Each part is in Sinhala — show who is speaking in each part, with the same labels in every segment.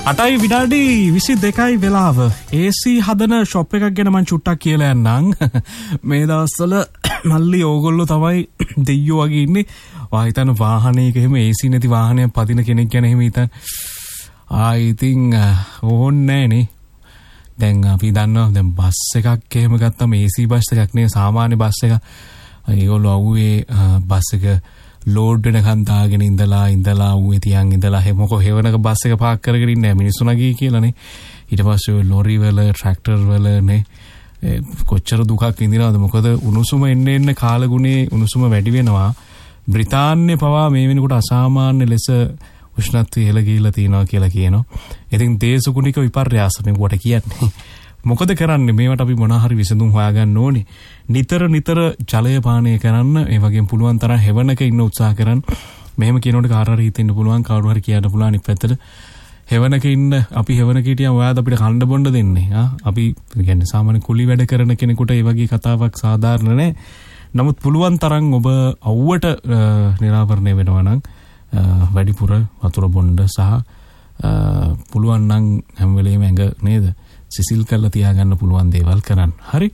Speaker 1: 8යි විනාඩි 22යි වෙලාව. AC හදන ෂොප් එකක් ගැන මම චුට්ටක් කියලා යන්නම්. මේ දවස්වල මල්ලි ඕගොල්ලෝ තමයි දෙයියෝ වගේ ඉන්නේ. වා හිතන වාහනයක එහෙම AC නැති වාහනයක් පදින කෙනෙක් ගැන එහෙම හිතන්. ඉතින් ඕන්නේ නේ. දැන් අපි දන්නවා දැන් බස් එකක් එහෙම ගත්තම AC බස් එකක් නේ සාමාන්‍ය බස් එක. ඒගොල්ලෝ අවුවේ බස් එක ලෝඩ් වෙනකන් දාගෙන ඉඳලා ඌේ තියන් ඉඳලා මොකෝ හේවනක බස් එක පාක් කරගෙන ඉන්නේ මිනිස්සු නගී කියලානේ. ඊට පස්සේ ලෝරි වල ට්‍රැක්ටර් වල නේ කොච්චර දුකක් විඳිනවද මොකද උණුසුම එන්න කාලගුණේ උණුසුම වැඩි වෙනවා. බ්‍රිතාන්‍යයේ පවා මේ වෙනකොට අසාමාන්‍ය ලෙස උෂ්ණත්වය ඉහළ ගිහිලා තියෙනවා කියලා කියනවා. ඉතින් දේශගුණික විපර්යාස මේකට කියන්නේ. මොකද කරන්නේ මේවට අපි මොනවා හරි විසඳුම් හොයාගන්න ඕනේ. නිතර ජලය පානය කරන්න ඒ වගේම පුළුවන් තරම් හෙවණක ඉන්න උත්සාහ කරන්න. මෙහෙම කියනකොට කාට හරි හිතෙන්න පුළුවන් කවුරු හරි කියන්න පුළුවන් අනිත් පැත්තට හෙවණක ඉන්න අපි හෙවණක හිටියම ඔයාද අපිට කන්න බොන්න දෙන්නේ. අපි කියන්නේ සාමාන්‍ය කුලි වැඩ කරන කෙනෙකුට ඒ වගේ කතාවක් සාධාරණ නැහැ. නමුත් පුළුවන් තරම් ඔබ අවුවට නිරාවරණය වෙනවා නම් වැඩිපුර වතුර බොන්න සහ පුළුවන් නම් හැම වෙලේම ඇඟ නේද සිසිල් කරලා තියාගන්න පුළුවන් දේවල් කරන්න. හරි.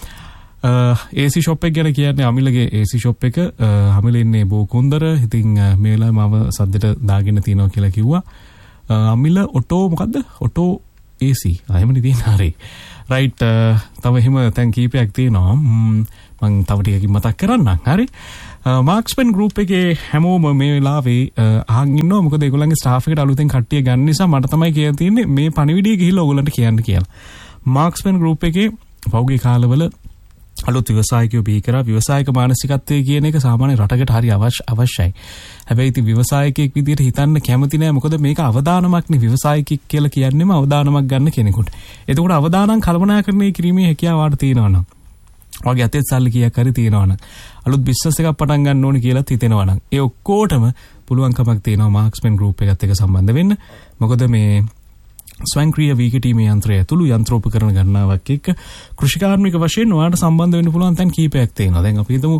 Speaker 1: AC shop එක ගැන කියන්නේ අමිලගේ AC shop එක අමිල ඉන්නේ බෝකුන්දර. ඉතින් මේ වෙලාවේ මම සද්දට දාගෙන තියනවා කියලා කිව්වා. අමිල ඔටෝ මොකද්ද? Auto AC. එහෙමනේ තියෙන හරි. රයිට්. තව එහෙම තැන් කීපයක් තියෙනවා. මම තව ටිකකින් මතක් කරන්නම්. හරි. මාක්ස්පෙන් ගෲප් එකේ හැමෝම මේ වෙලාවේ අහන් ඉන්නවා. මොකද ඒගොල්ලන්ගේ ස්ටාෆ් එකට අලුතෙන් කට්ටිය ගන්න නිසා මට තමයි කියන්න තියෙන්නේ මේ පණිවිඩය ගිහිල්ලා ඕගොල්ලන්ට කියන්න කියලා. මාක්ස්පෙන් ගෲප් එකේ පෞගේ කාලවල අලුත් ව්‍යවසායකයෝ බිහි කරා. ව්‍යවසායක මානසිකත්වය කියන එක සාමාන්‍ය රටකට හරි අවශ්‍යයි. හැබැයි ඉතින් ව්‍යවසායකයෙක් විදියට හිතන්න කැමති නෑ. මොකද මේක අවදානමක් නේ. ව්‍යවසායකයෙක් කියලා කියන්නේම අවදානමක් ගන්න කෙනෙකුට. එතකොට අවදානම් කල්පනාකරණය කිරීමේ හැකියාව වාට තියෙනවා නම් වගේ අතේ සල්ලි කීයක් හරි තියෙනවා නම් අලුත් බිස්නස් එකක් පටන් ගන්න ඕනේ කියලා හිතෙනවා නම් ඒ ඔක්කොටම පුළුවන්කමක් තියෙනවා මාක්ස්මෙන් ගෲප් එකත් එක්ක සම්බන්ධ වෙන්න. මොකද මේ ස්වයංක්‍රීය වීකටීමේ යන්ත්‍රය ඇතුළු යන්ත්‍රෝපකරණ ගණනාවක් එක්ක කෘෂිකාර්මික වශයෙන් ඔයාලට සම්බන්ධ වෙන්න පුළුවන් තැන් කීපයක් තියෙනවා. දැන් අපි හිතමු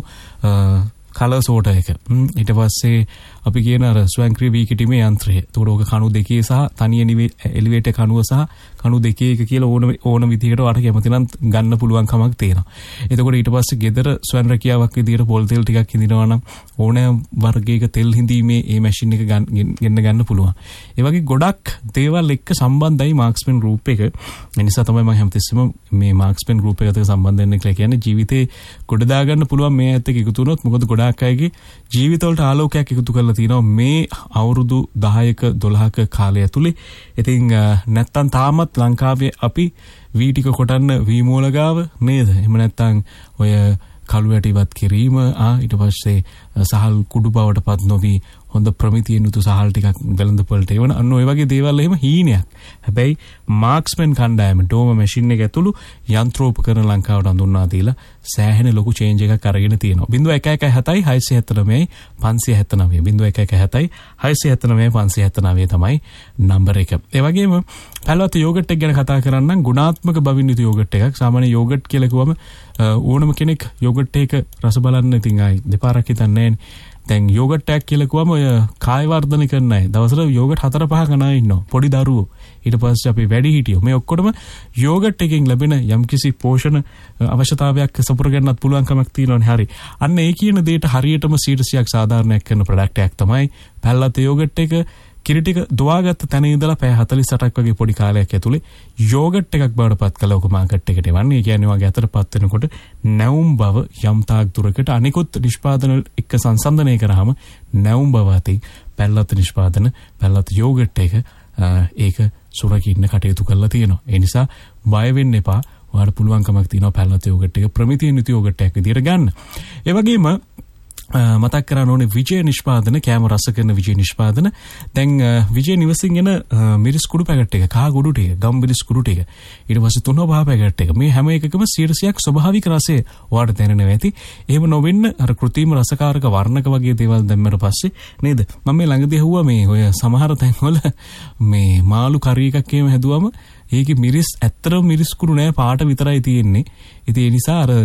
Speaker 1: කලර් සෝටර් එක. ඊට පස්සේ අපි කියන අර ස්වයංක්‍රීය වීකටීමේ යන්ත්‍රය. ඒතකොට ඕක කණු දෙකේ සහ තනිය එලිවේටර් කණුව සහ කණු දෙකේ එක කියලා ඕන විදිහකට ඔයාලට කැමති නම් ගන්න පුළුවන් කමක් තියෙනවා. එතකොට ඊට පස්සේ ගෙදර ස්වයං රැකියාවක් විදිහට පොල් තෙල් ටිකක් හිඳිනවා නම් ඕනෑම වර්ගයක තෙල් හිඳීමේ මේ මැෂින් එක ගන්න පුළුවන්. ඒ වගේ ගොඩක් දේවල් එක්ක සම්බන්ධයි මාක්ස්මෙන් ගෲප් එක. ඒ නිසා තමයි මම හැමතිස්සෙම මේ මාක්ස්මෙන් ගෲප් එකට සම්බන්ධ වෙන්න කියලා කියන්නේ. ජීවිතේ ගොඩ දාගන්න පුළුවන් මේ ඇත්ත එක එකතු වුණොත්. මොකද ගොඩාක් අයගේ ජීවිතවලට ආලෝකයක් එකතු කරලා තියෙනවා මේ අවුරුදු 10ක 12ක කාලය ඇතුලේ. ඉතින් නැත්තම් තාමත් ලංකාවේ අපි වී ටික කොටන්න වී මූල ගාව නේද? එහෙම නැත්තම් ඔය කළු වැටි ඉවත් කිරීම ඊට පස්සේ සහල් කුඩු බවට පත් නොවි හොඳ ප්‍රමිතියෙන් යුතු සහල් ටිකක් වෙළඳපොළට එවන අන්න ඔය වගේ දේවල් එහෙම හීනයක්. හැබැයි මාක්ස්මෙන් කණ්ඩායම ඩෝම මැෂින් එක ඇතුළු යන්ත්‍රෝපකරණ ලංකාවට අඳුන්වා දීලා සෑහෙන ලොකු චේන්ජ් එකක් අරගෙන තියෙනවා. 0117 679 579 0117 679 579 තමයි නම්බර එක. ඒ වගේම පැලවත යෝගට් එක ගැන කතා කරන්නම්. ගුණාත්මක බවින් යුතු යෝගට් එකක්. සාමාන්‍ය යෝගට් කියලා කිව්වම ඕනම කෙනෙක් යෝගට් එක රස බලන්න ඉතින් ආයි දෙපාරක් හිතන්නේ නැහැ. දැන් යෝගට් එකක් කියලා කිව්වම ඔය කාය වර්ධනය කරන අය දවසට යෝගට් 4-5 කන අය ඉන්නවා. පොඩි දරුවෝ ඊට පස්සේ අපි වැඩි හිටියෝ මේ ඔක්කොටම යෝගට් එකෙන් ලැබෙන යම්කිසි පෝෂණ අවශ්‍යතාවයක් සපුර ගන්නත් පුළුවන්කමක් තියෙනවානේ. හරි. අන්න ඒ කියන දෙයට හරියටම 100% සාධාරණයක් කරන ප්‍රොඩක්ට් එකක් තමයි පැල්ලත් යෝගට් එක. කිරි ටික දුවාගත්ත තැන ඉඳලා පැය 48ක් වගේ පොඩි කාලයක් ඇතුලේ යෝගට් එකක් බවට පත් කළා. ඔක මාකට් එකට එවන්නේ. ඒ කියන්නේ වගේ අතරපත් වෙනකොට නැවුම් බව යම් තාක් දුරකට අනිකුත් නිෂ්පාදන එක්ක සංසන්දනය කරාම නැවුම් බව ඇති පැල්ලත් නිෂ්පාදන පැල්ලත් යෝගට් එක ඒක සුරකින්න කටයුතු කරලා තියෙනවා. ඒ නිසා බය වෙන්න එපා. ඔයාලට පුළුවන්කමක් තියෙනවා පැල්ලත් යෝගට් එක ප්‍රමිතියෙන් යුතු යෝගට් එකක් විදියට ගන්න. ඒ වගේම මතක් කරන්න ඕනේ විජය නිෂ්පාදන කෑම රස කරන විජය නිෂ්පාදන. දැන් විජය නිවසින් එන මිරිස් කුඩු පැකට් එක, කහ කුඩු ටික, ගම් මිරිස් කුඩු ටික, ඊට පස්සේ තුන පහ පැකට් එක මේ හැම එකකම 100%ක් ස්වභාවික රසය ඔයාලට දැනෙනවා ඇති. එහෙම නොවෙන්න අර කෘත්‍රිම රසකාරක වර්ණක වගේ දේවල් දැම්මට පස්සේ නේද? මම මේ ළඟදී ඇහුවා මේ ඔය සමහර තැන්වල මේ මාළු කරි එකක් එහෙම හැදුවම ඒකේ මිරිස් ඇත්තටම මිරිස් කුඩු නෑ පාට විතරයි තියෙන්නේ. ඉතින් ඒ නිසා අර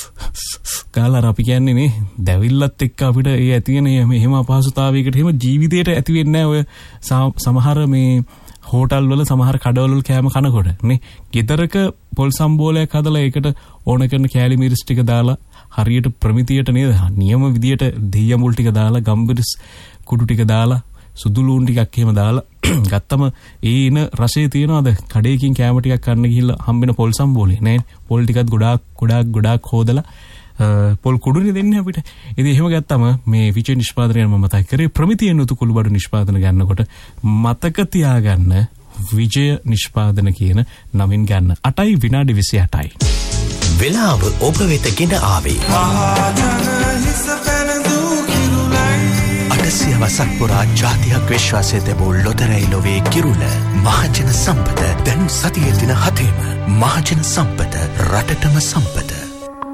Speaker 1: කාලා අපි කියන්නේ නේ දැවිල්ලත් එක්ක අපිට ඒ ඇති වෙන එහෙම අපහසුතාවයකට එහෙම ජීවිතේට ඇති වෙන්නේ නෑ ඔය සමහර මේ හෝටල් වල සමහර කඩවල කෑම කනකොට නේ ගෙදරක පොල් සම්බෝලයක් හදලා ඒකට ඕන කරන කෑලි මිරිස් ටික දාලා හරියට ප්‍රමිතියට නේද නියම විදියට දෙය මුල් ටික දාලා ගම්බිරිස් කුඩු ටික දාලා සුදු ලූණු ටිකක් එහෙම දාලා ගත්තම ඒ ඉන රසය තියනවාද කඩේකින් කෑම ටිකක් කන්න ගිහිල්ලා හම්බෙන පොල් සම්බෝලේ නේ පොල් ටිකත් ගොඩාක් හොදලා පොල් කුඩුනේ දෙන්නේ අපිට. ඉතින් එහෙම ගත්තම මේ විජය නිෂ්පාදනය මම මතක් කරේ ප්‍රමිතියෙන් උතු කුළු බඩු නිෂ්පාදන ගන්නකොට මතක තියාගන්න විජය නිෂ්පාදන කියන නමින් ගන්න. 8යි විනාඩි 28යි.
Speaker 2: වෙලාව ඔබ වෙත ගෙන ආවේ. වසක් පුරා ජාතියක් විශ්වාසය තිබූ ලොතරැයි ලොවේ කිරුළ මහජන සම්පත දැන් සතියේ දින 7ම මහජන සම්පත රටටම සම්පත.